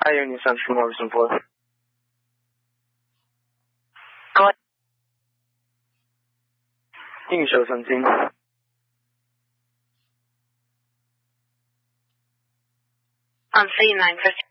Hi, Union Central Morrison Port. Go ahead. 应手曾经。 On C950.